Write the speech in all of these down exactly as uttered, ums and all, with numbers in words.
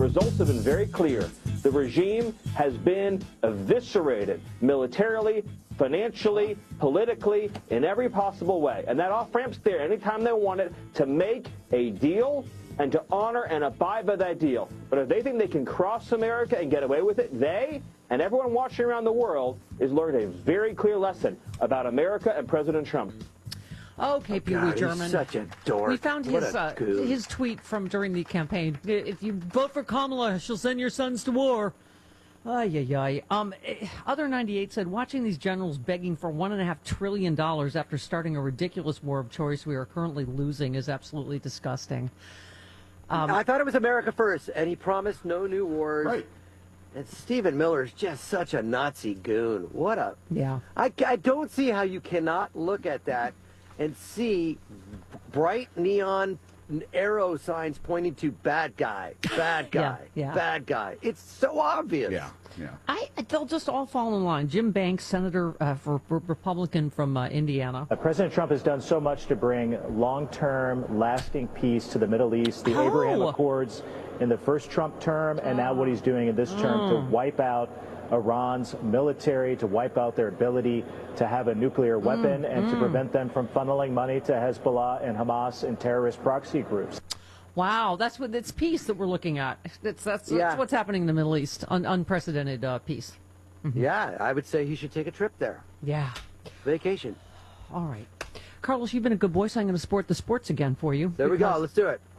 results have been very clear. The regime has been eviscerated militarily, financially, politically, in every possible way. And that off-ramp's there anytime they want it to make a deal and to honor and abide by that deal. But if they think they can cross America and get away with it, they and everyone watching around the world is learning a very clear lesson about America and President Trump. Okay, oh, Pee Wee German. He's such a dork. We found his uh, goon. his tweet from during the campaign. If you vote for Kamala, she'll send your sons to war. Ay, ay, ay. Um, Other ninety-eight said, watching these generals begging for one and a half trillion dollars after starting a ridiculous war of choice we are currently losing is absolutely disgusting. Um, I thought it was America first, and he promised no new wars. Right. And Stephen Miller is just such a Nazi goon. What a... Yeah. I, I don't see how you cannot look at that and see bright neon arrow signs pointing to bad guy, bad guy, yeah, yeah. bad guy. It's so obvious. Yeah, yeah. I, they'll just all fall in line. Jim Banks, Senator uh, for, for Republican from uh, Indiana. Uh, President Trump has done so much to bring long-term, lasting peace to the Middle East. The Oh. Abraham Accords in the first Trump term, and now what he's doing in this term Mm. to wipe out Iran's military, to wipe out their ability to have a nuclear weapon, mm, and mm. to prevent them from funneling money to Hezbollah and Hamas and terrorist proxy groups. Wow, that's what it's peace that we're looking at. That's that's, Yeah. that's what's happening in the Middle East. Un- unprecedented uh, peace. Mm-hmm. Yeah, I would say he should take a trip there. Yeah. Vacation. All right. Carlos, you've been a good boy, so I'm going to sport the sports again for you. There we go. Let's do it.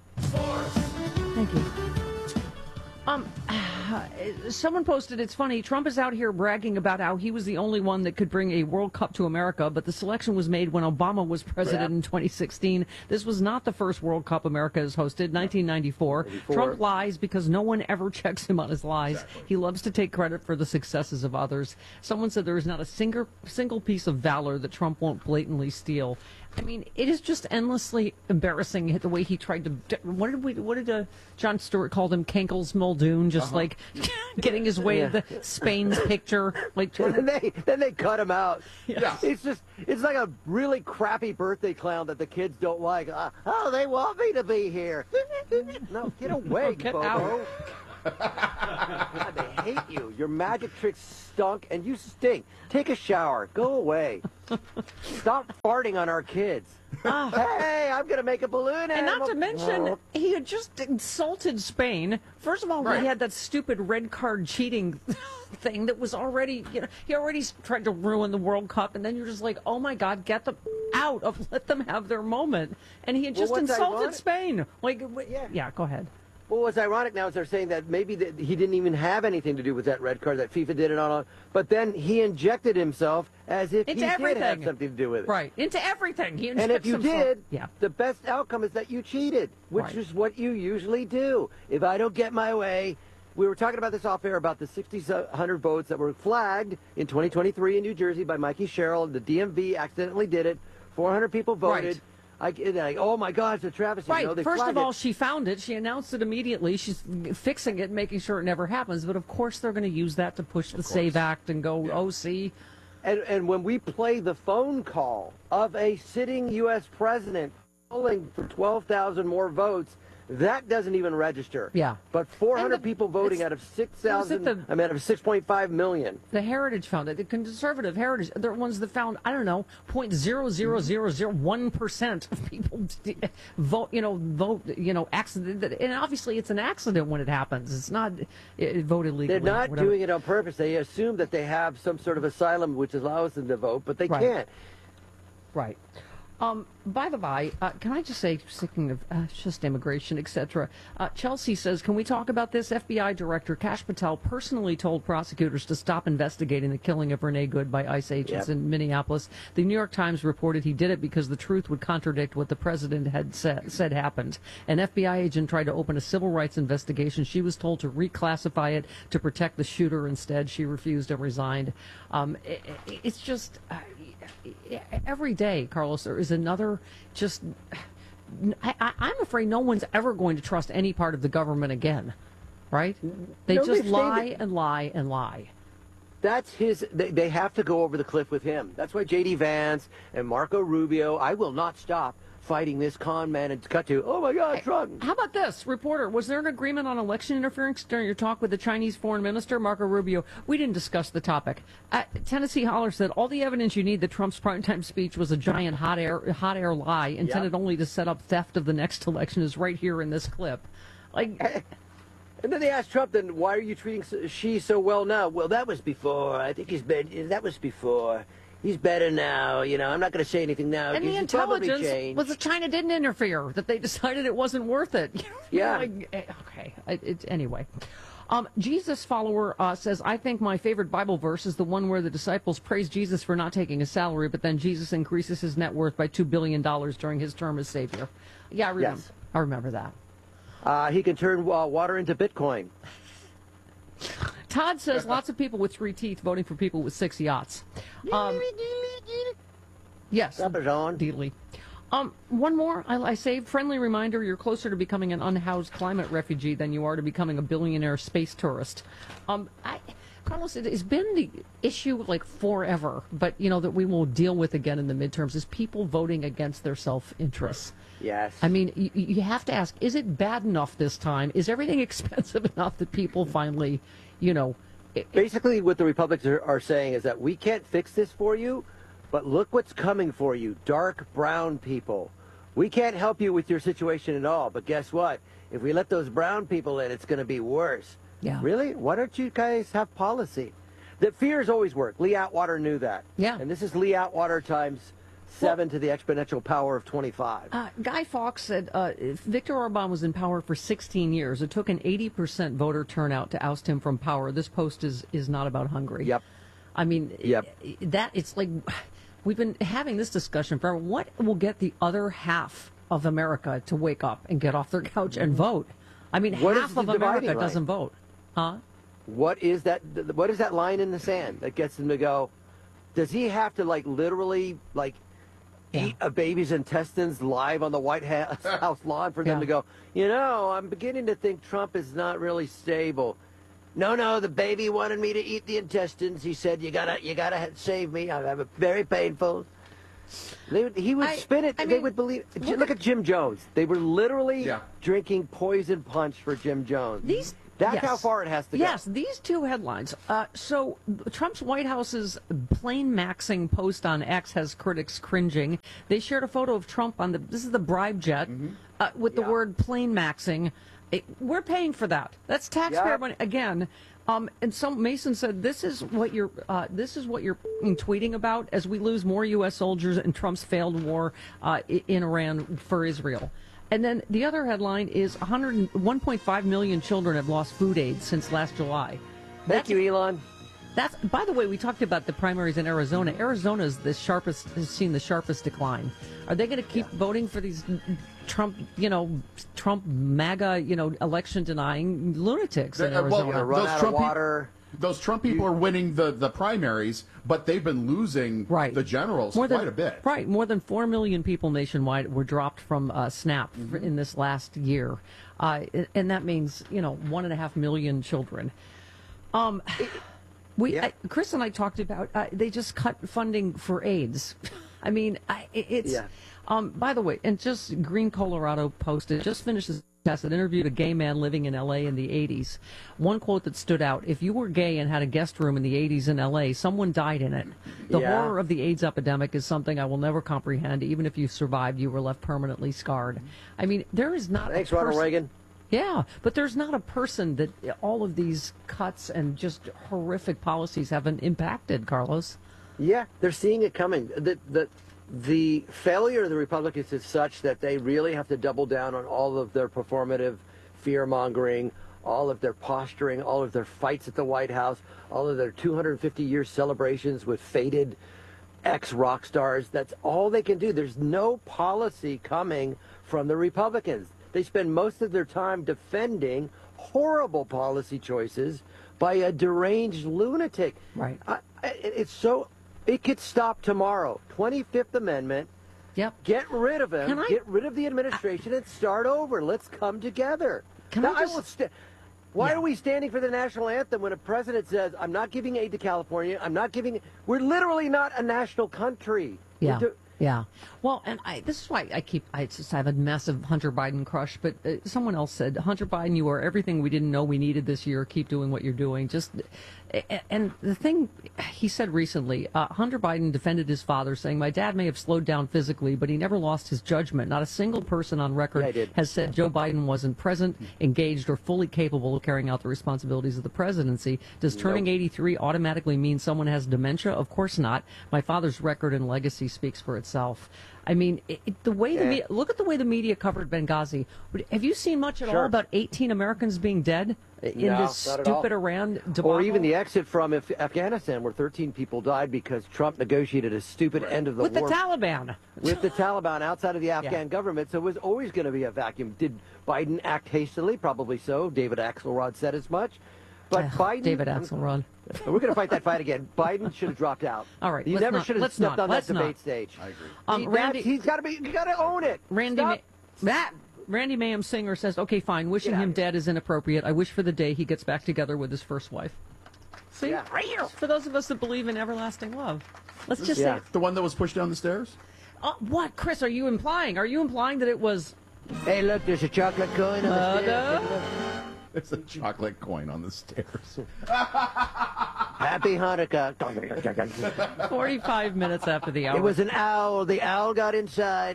Thank you. Um, someone posted, it's funny, Trump is out here bragging about how he was the only one that could bring a World Cup to America, but the selection was made when Obama was president Yeah. in twenty sixteen. This was not the first World Cup America has hosted, nineteen ninety-four. ninety-four. Trump lies because no one ever checks him on his lies. Exactly. He loves to take credit for the successes of others. Someone said there is not a single, single piece of valor that Trump won't blatantly steal. I mean, it is just endlessly embarrassing the way he tried to. What did we? What did uh, Jon Stewart call him? Cankles Muldoon, just Uh-huh. like getting his way Yeah. to the Spain's picture. Like, And then they then they cut him out. Yeah. It's just it's like a really crappy birthday clown that the kids don't like. Uh, oh, they want me to be here. No, get away, Get Bobo. out. God, they hate you. Your magic tricks stunk, and you stink. Take a shower. Go away. Stop farting on our kids. Hey, I'm gonna make a balloon and not animal. to mention, Oh. he had just insulted Spain. First of all, Right. he had that stupid red card cheating thing that was already, you know, he already tried to ruin the World Cup, and then you're just like, oh my God, get them out of, let them have their moment. And he had Well, just what's insulted ironic- Spain. Like, w- Yeah. yeah, go ahead. Well, what's ironic now is they're saying that maybe that he didn't even have anything to do with that red card, that FIFA did it on, but then he injected himself as if Into he everything. did have something to do with it. Right, into everything. He And if injects you himself- did, yeah. the best outcome is that you cheated, which Right. is what you usually do. If I don't get my way, we were talking about this off air about the six thousand one hundred votes that were flagged in twenty twenty-three in New Jersey by Mikey Sherrill. The D M V accidentally did it. four hundred people voted. Right. I, and like, oh my God, it's a travesty. Right. You know, they First flagged of all, it. she found it. She announced it immediately. She's fixing it, making sure it never happens. But of course, they're going to use that to push the SAVE Act and go, oh, see. And, and when we play the phone call of a sitting U S president polling for twelve thousand more votes, that doesn't even register. Yeah. But four hundred And the- people voting it's- out of six was it thousand, the- I mean, out of six point five million. The Heritage found it. The conservative Heritage, they're ones that found, I don't know, point zero zero zero zero one percent of people d- vote, you know, vote, you know, accident. And obviously it's an accident when it happens. It's not it, voted legally. They're not whatever. doing it on purpose. They assume that they have some sort of asylum which allows them to vote, but they Right. can't. Right. Um, by the by, uh, can I just say, speaking of uh, just immigration, et cetera, uh, Chelsea says, can we talk about this? F B I Director Kash Patel personally told prosecutors to stop investigating the killing of Renee Good by ICE agents Yep. in Minneapolis. The New York Times reported he did it because the truth would contradict what the president had said, said happened. An F B I agent tried to open a civil rights investigation. She was told to reclassify it to protect the shooter. Instead, she refused and resigned. Um, it, it, it's just... Uh, every day, Carlos, there is another just... I, I, I'm afraid no one's ever going to trust any part of the government again, right? They No, just they've lie stated- and lie and lie. That's his. They, they have to go over the cliff with him. That's why J D Vance and Marco Rubio, I will not stop, fighting this con man, and cut to, oh my God, Trump. How about this? Reporter, was there an agreement on election interference during your talk with the Chinese foreign minister, Marco Rubio? We didn't discuss the topic. Uh, Tennessee Holler said all the evidence you need that Trump's primetime speech was a giant hot air hot air lie intended Yep. only to set up theft of the next election is right here in this clip. Like, And then they asked Trump, then why are you treating Xi so well now? Well, that was before. I think he's been, that was before. He's better now. You know, I'm not going to say anything now. and the He's probably intelligence changed. was that China didn't interfere, that they decided it wasn't worth it. Yeah. Like, eh, okay. It, it, anyway. Um, Jesus follower uh, says, I think my favorite Bible verse is the one where the disciples praise Jesus for not taking a salary, but then Jesus increases his net worth by two billion dollars during his term as Savior. Yeah, I remember, Yes. I remember that. Uh, he can turn uh, water into Bitcoin. Todd says lots of people with three teeth voting for people with six yachts. Um, yes. Stop it, on. Deedly. Um, one more. I, I say, friendly reminder, you're closer to becoming an unhoused climate refugee than you are to becoming a billionaire space tourist. Um, I, Carlos, it has been the issue like forever, but, you know, that we will deal with again in the midterms is people voting against their self-interests. Yes. I mean, you, you have to ask, is it bad enough this time? Is everything expensive enough that people finally, you know... It, Basically, what the Republicans are, are saying is that we can't fix this for you, but look what's coming for you, dark brown people. We can't help you with your situation at all, but guess what? If we let those brown people in, it's going to be worse. Yeah. Really? Why don't you guys have policy? That fears always work. Lee Atwater knew that. Yeah. And this is Lee Atwater times seven well, to the exponential power of twenty-five. Uh, Guy Fawkes said uh, Viktor Orban was in power for sixteen years. It took an eighty percent voter turnout to oust him from power. This post is, is not about Hungary. Yep. I mean, yep. that it's like we've been having this discussion forever. What will get the other half of America to wake up and get off their couch and vote? I mean, what half of America line? doesn't vote. Huh? What is that? What is that line in the sand that gets them to go? Does he have to like literally like yeah. eat a baby's intestines live on the White House lawn for them yeah. to go? You know, I'm beginning to think Trump is not really stable. No, no, the baby wanted me to eat the intestines. He said, "You gotta, you gotta save me. I have a very painful." They would, he would I, spin it. I they mean, would believe. Look, look at, at Jim Jones. They were literally yeah. drinking poison punch for Jim Jones. These. That's yes. how far it has to go. Yes, these two headlines. Uh, so, Trump's White House's plain maxing post on X has critics cringing. They shared a photo of Trump on the, this is the bribe jet, mm-hmm. uh, with yeah. the word plain maxing. It, we're paying for that. That's taxpayer yep. money again. Um, and some Mason said this is what you're uh, this is what you're tweeting about as we lose more U S soldiers in Trump's failed war uh, in Iran for Israel. And then the other headline is one point five million children have lost food aid since last July. Thank That's, you, Elon. That's, by the way, we talked about the primaries in Arizona. Arizona is the sharpest, has seen the sharpest decline. Are they going to keep yeah. voting for these Trump, you know, Trump MAGA, you know, election denying lunatics in uh, Arizona? Well, run those out Trump of water. Pe- those Trump people are winning the, the primaries, but they've been losing right. the generals more quite than, a bit. Right. More than four million people nationwide were dropped from uh, SNAP mm-hmm. in this last year. Uh, and that means, you know, one and a half million children. Um, we, yeah. I, Chris and I talked about, uh, they just cut funding for AIDS. I mean, I, it's, yeah. um, by the way, and just Green Colorado posted, just finished this test that interviewed a gay man living in L A in the eighties. One quote that stood out: if you were gay and had a guest room in the eighties in L A, someone died in it. The yeah. horror of the AIDS epidemic is something I will never comprehend. Even if you survived, you were left permanently scarred. I mean, there is not Thanks, a person, Ronald Reagan. Yeah, but there's not a person that all of these cuts and just horrific policies haven't impacted, Carlos. Yeah, they're seeing it coming. The, the, the failure of the Republicans is such that they really have to double down on all of their performative fear-mongering, all of their posturing, all of their fights at the White House, all of their two hundred fifty year celebrations with faded ex-rock stars. That's all they can do. There's no policy coming from the Republicans. They spend most of their time defending horrible policy choices by a deranged lunatic. Right. I, I, it's so... It could stop tomorrow. twenty-fifth Amendment. Yep. Get rid of him. Can I, get rid of the administration I, and start over. Let's come together. Can now, I just... I will sta- Why yeah. are we standing for the national anthem when a president says, I'm not giving aid to California, I'm not giving... We're literally not a national country. Yeah. Do- Yeah. Well, and I, this is why I keep, I just have a massive Hunter Biden crush, but uh, someone else said, Hunter Biden, you are everything we didn't know we needed this year. Keep doing what you're doing. Just, and the thing he said recently, uh, Hunter Biden defended his father, saying, my dad may have slowed down physically, but he never lost his judgment. Not a single person on record Yeah, has said Joe Biden wasn't present, engaged, or fully capable of carrying out the responsibilities of the presidency. Does turning nope. eighty-three automatically mean someone has dementia? Of course not. My father's record and legacy speaks for itself. I mean, it, it, the way the Yeah. media, look at the way the media covered Benghazi. Have you seen much at Sure. all about eighteen Americans being dead in No, this not at all. stupid Iran debacle? Or even the exit from Af- Afghanistan, where thirteen people died because Trump negotiated a stupid end of the with war the Taliban. with the Taliban outside of the Afghan Yeah. government. So it was always going to be a vacuum. Did Biden act hastily? Probably so. David Axelrod said as much. But Ugh, Biden, David Axelrod. We're going to fight that fight again. Biden should have dropped out. All right, he let's never not- should have let's stepped not, on let's that debate not. stage. I agree. Um, He- Randy, that's- he's got to be. You got to own it. Randy, Stop. Ma- that Randy Mayhem Singer says, "Okay, fine. Wishing Get out him of here. dead is inappropriate. I wish for the day he gets back together with his first wife." See, Yeah. right here for those of us that believe in everlasting love. Let's just Yeah. say, The one that was pushed down the stairs? uh, what, Chris? Are you implying? Are you implying that it was? Hey, look, there's a chocolate coin on the Uh, stairs. It's a chocolate coin on the stairs. Happy Hanukkah. forty-five minutes after the hour. It was an owl. The owl got inside.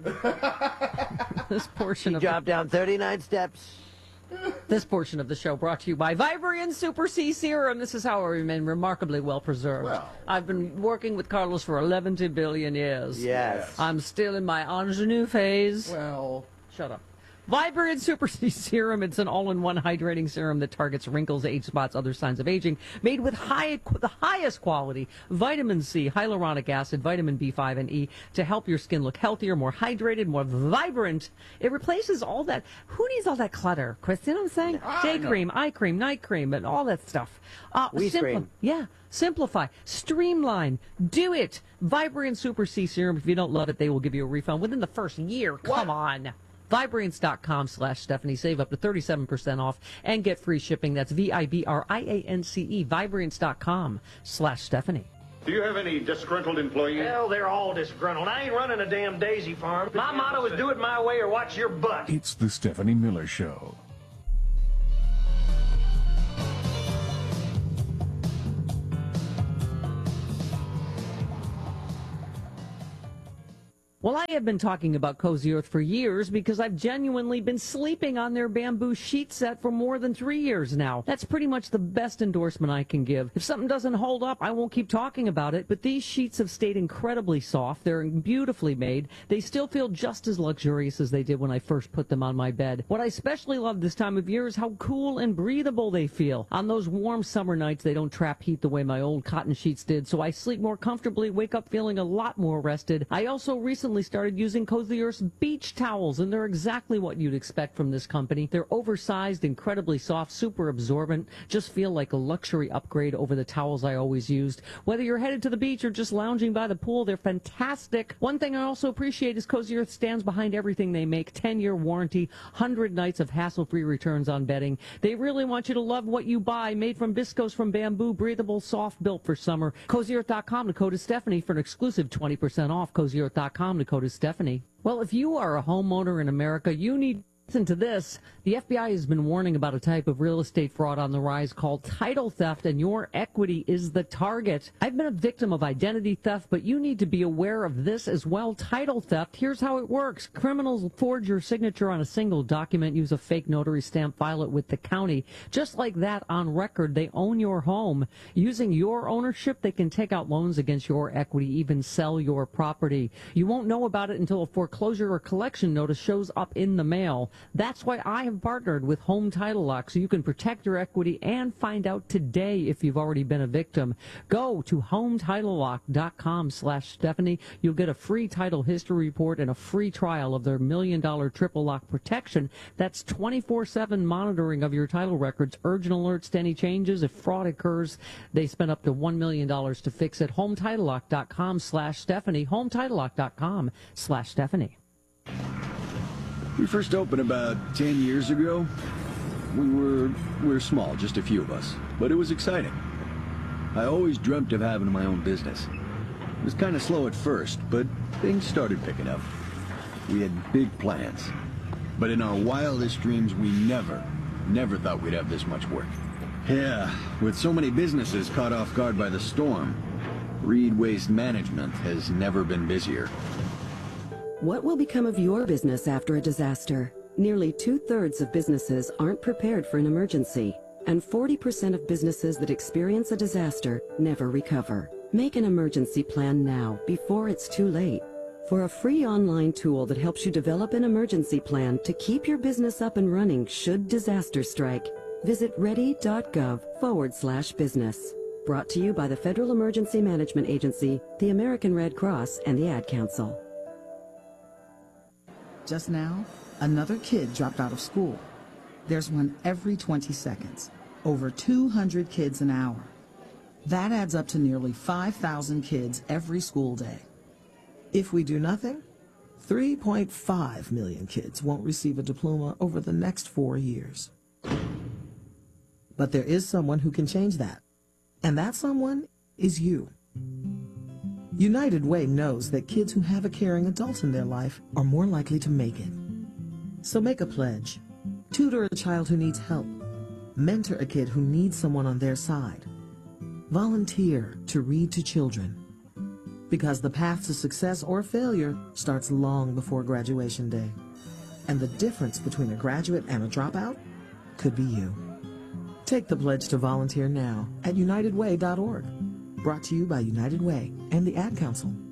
this portion He of the, dropped down thirty-nine steps. this portion of the show brought to you by Vibrian Super C Serum. This is how I remain remarkably well preserved. Well. I've been working with Carlos for eleven billion years. Yes. I'm still in my ingenue phase. Well, Shut up. Vibrant Super C Serum. It's an all-in-one hydrating serum that targets wrinkles, age spots, other signs of aging, made with high, the highest quality vitamin C, hyaluronic acid, vitamin B five, and E to help your skin look healthier, more hydrated, more vibrant. It replaces all that. Who needs all that clutter, Chris? You know what I'm saying? Day no. cream, eye cream, night cream, and all that stuff. Uh, We simpli- cream. Yeah. Simplify, streamline, do it. Vibrant Super C Serum. If you don't love it, they will give you a refund within the first year. Come on. Vibrance.com slash Stephanie. Save up to thirty-seven percent off and get free shipping. That's V I B R I A N C E. Vibrance.com slash Stephanie. Do you have any disgruntled employees? Hell, they're all disgruntled. I ain't running a damn daisy farm. My motto is do it my way or watch your butt. It's the Stephanie Miller Show. Well, I have been talking about Cozy Earth for years because I've genuinely been sleeping on their bamboo sheet set for more than three years now. That's pretty much the best endorsement I can give. If something doesn't hold up, I won't keep talking about it, but these sheets have stayed incredibly soft. They're beautifully made. They still feel just as luxurious as they did when I first put them on my bed. What I especially love this time of year is how cool and breathable they feel. On those warm summer nights, they don't trap heat the way my old cotton sheets did, so I sleep more comfortably, wake up feeling a lot more rested. I also recently started using Cozy Earth's beach towels, and they're exactly what you'd expect from this company. They're oversized, incredibly soft, super absorbent, just feel like a luxury upgrade over the towels I always used. Whether you're headed to the beach or just lounging by the pool, they're fantastic. One thing I also appreciate is Cozy Earth stands behind everything they make. ten-year warranty, one hundred nights of hassle-free returns on bedding. They really want you to love what you buy. Made from viscose from bamboo, breathable, soft, built for summer. Cozy Earth dot com, the code is Stephanie for an exclusive twenty percent off. Cozy Earth dot com, the code is Stephanie. Well, if you are a homeowner in America, you need listen to this. The F B I has been warning about a type of real estate fraud on the rise called title theft, and your equity is the target. I've been a victim of identity theft, but you need to be aware of this as well. Title theft, here's how it works. Criminals forge your signature on a single document, use a fake notary stamp, file it with the county. Just like that, on record, they own your home. Using your ownership, they can take out loans against your equity, even sell your property. You won't know about it until a foreclosure or collection notice shows up in the mail. That's why I have partnered with Home Title Lock, so you can protect your equity and find out today if you've already been a victim. Go to home title lock dot com slash Stephanie. You'll get a free title history report and a free trial of their million dollar triple lock protection. That's twenty-four seven monitoring of your title records, urgent alerts to any changes. If fraud occurs, they spend up to one million dollars to fix it. home title lock dot com slash Stephanie. home title lock dot com slash Stephanie. We first opened about ten years ago. We were, we were small, just a few of us, but it was exciting. I always dreamt of having my own business. was kind of slow at first, but things started picking up. We had big plans. But in our wildest dreams, we never, never thought we'd have this much work. Yeah, with so many businesses caught off guard by the storm, Reed Waste Management has never been busier. What will become of your business after a disaster? Nearly two-thirds of businesses aren't prepared for an emergency, and forty percent of businesses that experience a disaster never recover. Make an emergency plan now, before it's too late. For a free online tool that helps you develop an emergency plan to keep your business up and running should disaster strike, visit ready.gov forward slash business. Brought to you by the Federal Emergency Management Agency, the American Red Cross, and the Ad Council. Just now, another kid dropped out of school. There's one every twenty seconds. Over two hundred kids an hour. That adds up to nearly five thousand kids every school day. If we do nothing, three point five million kids won't receive a diploma over the next four years. But there is someone who can change that. And that someone is you. United Way knows that kids who have a caring adult in their life are more likely to make it. So make a pledge. Tutor a child who needs help. Mentor a kid who needs someone on their side. Volunteer to read to children. Because the path to success or failure starts long before graduation day. And the difference between a graduate and a dropout could be you. Take the pledge to volunteer now at united way dot org. Brought to you by United Way and the Ad Council.